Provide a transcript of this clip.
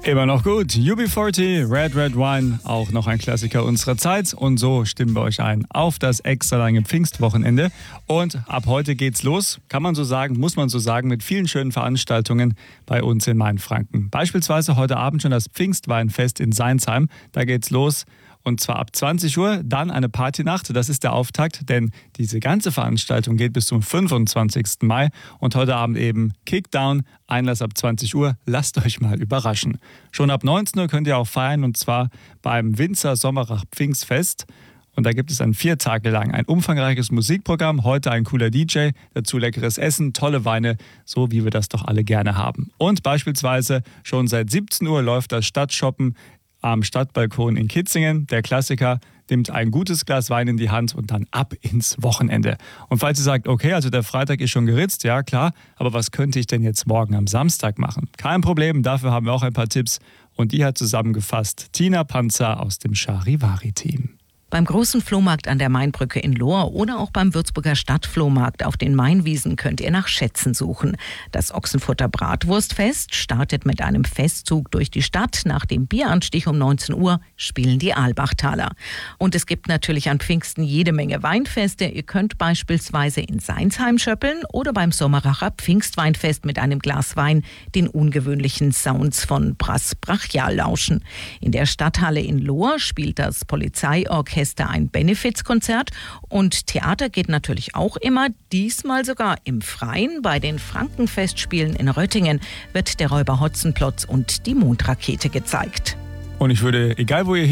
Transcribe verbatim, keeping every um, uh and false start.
Immer noch gut. U B vierzig, Red Red Wine, auch noch ein Klassiker unserer Zeit. Und so stimmen wir euch ein auf das extra lange Pfingstwochenende. Und ab heute geht's los, kann man so sagen, muss man so sagen, mit vielen schönen Veranstaltungen bei uns in Mainfranken. Beispielsweise heute Abend schon das Pfingstweinfest in Seinsheim. Da geht's los. Und zwar ab zwanzig Uhr, dann eine Partynacht. Das ist der Auftakt, denn diese ganze Veranstaltung geht bis zum fünfundzwanzigsten Mai. Und heute Abend eben Kickdown, Einlass ab zwanzig Uhr. Lasst euch mal überraschen. Schon ab neunzehn Uhr könnt ihr auch feiern, und zwar beim Winzer Sommerach Pfingstfest. Und da gibt es dann vier Tage lang ein umfangreiches Musikprogramm. Heute ein cooler D J, dazu leckeres Essen, tolle Weine, so wie wir das doch alle gerne haben. Und beispielsweise schon seit siebzehn Uhr läuft das Stadtshoppen am Stadtbalkon in Kitzingen. Der Klassiker nimmt ein gutes Glas Wein in die Hand und dann ab ins Wochenende. Und falls ihr sagt, okay, also der Freitag ist schon geritzt, ja klar, aber was könnte ich denn jetzt morgen am Samstag machen? Kein Problem, dafür haben wir auch ein paar Tipps. Und die hat zusammengefasst Tina Panzer aus dem Charivari-Team. Beim großen Flohmarkt an der Mainbrücke in Lohr oder auch beim Würzburger Stadtflohmarkt auf den Mainwiesen könnt ihr nach Schätzen suchen. Das Ochsenfurter Bratwurstfest startet mit einem Festzug durch die Stadt. Nach dem Bieranstich um neunzehn Uhr spielen die Aalbachtaler. Und es gibt natürlich an Pfingsten jede Menge Weinfeste. Ihr könnt beispielsweise in Seinsheim schöppeln oder beim Sommeracher Pfingstweinfest mit einem Glas Wein den ungewöhnlichen Sounds von Brass Brachial lauschen. In der Stadthalle in Lohr spielt das Polizeiorchester ein Benefizkonzert, und Theater geht natürlich auch immer, diesmal sogar im Freien. Bei den Frankenfestspielen in Röttingen wird der Räuber Hotzenplotz und die Mondrakete gezeigt. Und ich würde, egal wo ihr